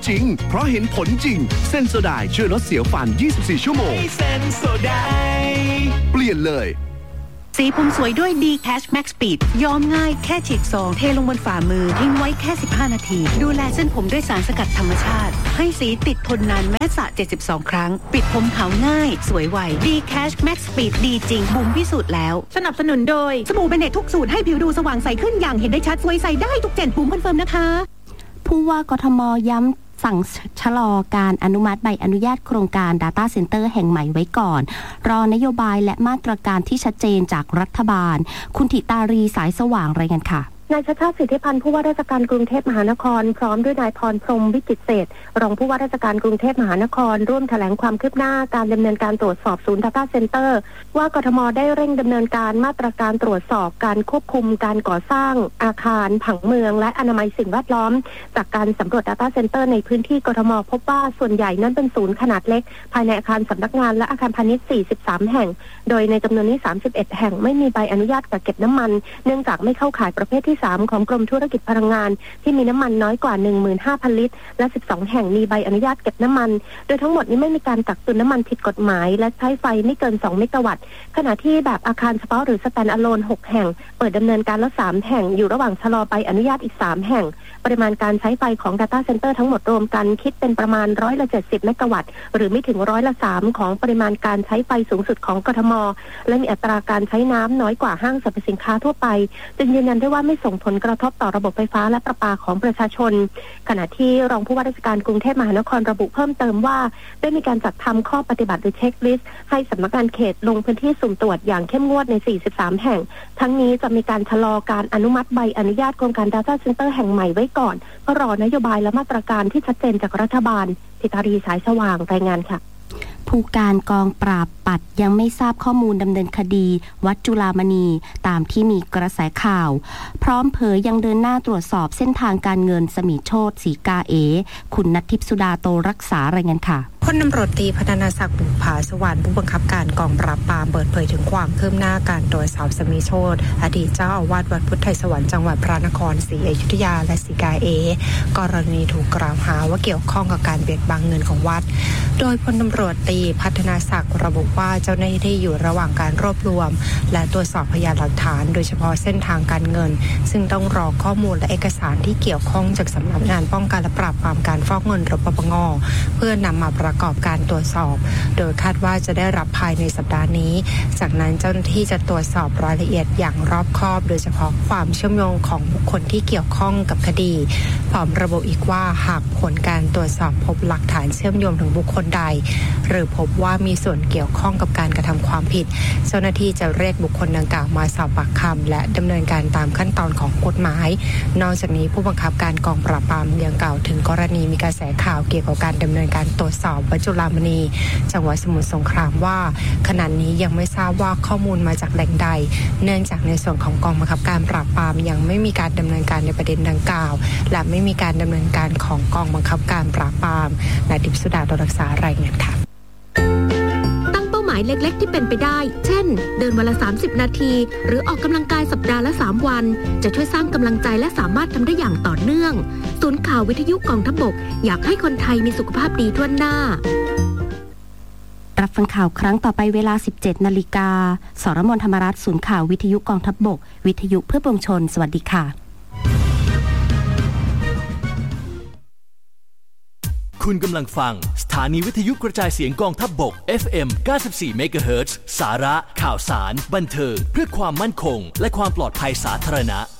จริงเพราะเห็นผลจริงเซนโซไดช่วยลดเสียวฟัน24ชั่วโมงเซนโซไดเปลี่ยนเลยสีผมสวยด้วย D-Cash Max Speed ย้อมง่ายแค่ฉีดซองเทลงบนฝ่ามือทิ้งไว้แค่15นาทีดูแลเส้นผมด้วยสารสกัดธรรมชาติให้สีติดทนนานแม้สระ72ครั้งปิดผมขาวง่ายสวยไว D-Cash Max Speed ดีจริงบุ๋มพิสูจน์แล้วสนับสนุนโดยสบู่เบเนตทุกสูตรให้ผิวดูสว่างใสขึ้นอย่างเห็นได้ชัดสวยใสได้ทุกเจนบุ๋มคอนเฟิร์มนะคะผู้ว่ากทมย้ำสั่งชะลอการอนุมัติใบอนุญาตโครงการ Data Center แห่งใหม่ไว้ก่อนรอนโยบายและมาตรการที่ชัดเจนจากรัฐบาลคุณธิตารีสายสว่างรายงานค่ะนายชัชชาติสิทธิพันธ์ผู้ว่าราชการกรุงเทพมหานครพร้อมด้วยนายพรพรหมวิจิตรเศรษฐ์รองผู้ว่าราชการกรุงเทพมหานครร่วมแถลงความคืบหน้าการดำเนินการตรวจสอบศูนย์ Data Center ว่ากทมได้เร่งดำเนินการมาตรการตรวจสอบการควบคุมการก่อสร้างอาคารผังเมืองและอนามัยสิ่งแวดล้อมจากการสำรวจ Data Center ในพื้นที่กทมพบว่าส่วนใหญ่นั้นเป็นศูนย์ขนาดเล็กภายในอาคารสำนักงานและอาคารพาณิชย์43แห่งโดยในจำนวนนี้31แห่งไม่มีใบอนุญาตกักเก็บน้ำมันเนื่องจากไม่เข้าข่ายประเภทที่3ของกรมธุรกิจพลังงานที่มีน้ำมันน้อยกว่า 15,000 ลิตรและ12แห่งมีใบอนุญาตเก็บน้ำมันโดยทั้งหมดนี้ไม่มีการกักตุนน้ำมันผิดกฎหมายและใช้ไฟไม่เกิน2เมกะวัตต์ขณะที่แบบอาคารเฉพาะหรือ Stand Alone 6แห่งเปิดดำเนินการแล้ว3แห่งอยู่ระหว่างชะลอใบอนุญาตอีก3แห่งปริมาณการใช้ไฟของ Data Center ทั้งหมดรวมกันคิดเป็นประมาณ70%เมกะวัตต์หรือไม่ถึง3%ของปริมาณการใช้ไฟสูงสุดของกทมและมีอัตราการใช้น้ำน้อยกว่าห้างสรรพสินค้าทั่วไปจึงยืนยันได้ว่าไม่ส่งผลกระทบต่อระบบไฟฟ้าและประปาของประชาชนขณะที่รองผู้ว่าราชการกรุงเทพมหานครระบุเพิ่มเติมว่าได้มีการจัดทำข้อปฏิบัติหรือเช็คลิสต์ให้สำนักงานเขตลงพื้นที่สุ่มตรวจอย่างเข้มงวดใน43แห่งทั้งนี้จะมีการชะลอการอนุมัติใบอนุญาตโครงการ Data Center แห่งใหม่ไว้ก่อนเพื่อรอนโยบายและมาตรการที่ชัดเจนจากรัฐบาลธิตารีสายสว่างรายงานค่ะผู้การกองปราบปัดยังไม่ทราบข้อมูลดำเนินคดีวัดจุฬามณีตามที่มีกระแสข่าวพร้อมเผยยังเดินหน้าตรวจสอบเส้นทางการเงินสมิโชติศรีกาเอคุณณัฐทิพย์สุดาโตรักษารายงานค่ะพลตำรวจตรีพัฒนาศักดิ์บุภาสวรรค์ผู้บังคับการกองปราบปรามเปิดเผยถึงความคืบหน้าการตรวจสอบสมิโชติอดีตเจ้าอาวาสวัดพุทธไทยสวรรค์จังหวัดพระนครศรีอยุธยาและศรีกาเอกรณีถูกกล่าวหาว่าเกี่ยวข้องกับการเบิกบังเงินของวัดโดยพลตำรวจตรีพัฒนาศักดิ์ระบุว่าเจ้าหน้าที่อยู่ระหว่างการรวบรวมและตรวจสอบพยานหลักฐานโดยเฉพาะเส้นทางการเงินซึ่งต้องรอข้อมูลและเอกสารที่เกี่ยวข้องจากสำนักงานป้องกันและปราบปรามการฟอกเงินหรือปปง.เพื่อนำมาประกอบการตรวจสอบโดยคาดว่าจะได้รับภายในสัปดาห์นี้จากนั้นเจ้าหน้าที่จะตรวจสอบรายละเอียดอย่างรอบคอบโดยเฉพาะความเชื่อมโยงของบุคคลที่เกี่ยวข้องกับคดีพร้อมระบุอีกว่าหากผลการตรวจสอบพบหลักฐานเชื่อมโยงถึงบุคคลใดหรือพบว่ามีส่วนเกี่ยวข้องกับการกระทำความผิดเจ้าหน้าที่จะเรียกบุคคลดังกล่าวมาสอบปากคำและดำเนินการตามขั้นตอนของกฎหมายนอกจากนี้ผู้บังคับการกองปราบปรามยังกล่าวถึงกรณีมีกระแสข่าวเกี่ยวกับการดำเนินการตรวจสอบวัดจุฬามณีจังหวัดสมุทรสงครามว่าขณะนี้ยังไม่ทราบว่าข้อมูลมาจากแหล่งใดเนื่องจากในส่วนของกองบังคับการปราบปรามยังไม่มีการดำเนินการในประเด็นดังกล่าวและไม่มีการดำเนินการของกองบังคับการปราบปรามนายดิษฐ์สุดาโตรักษารายงานค่ะหมายเล็กๆที่เป็นไปได้เช่นเดินวันละ30นาทีหรือออกกำลังกายสัปดาห์ละ3วันจะช่วยสร้างกำลังใจและสามารถทำได้อย่างต่อเนื่องศูนย์ข่าววิทยุกองทัพบกอยากให้คนไทยมีสุขภาพดีทั่วหน้ารับฟังข่าวครั้งต่อไปเวลา 17 นาฬิกาสรมน ธรรมรัตน์ศูนย์ข่าววิทยุกองทัพบกวิทยุเพื่อปวงชนสวัสดีค่ะคุณกำลังฟังสถานีวิทยุกระจายเสียงกองทัพบก FM 94 เมกะเฮิรตซ์สาระข่าวสารบันเทิงเพื่อความมั่นคงและความปลอดภัยสาธารณะ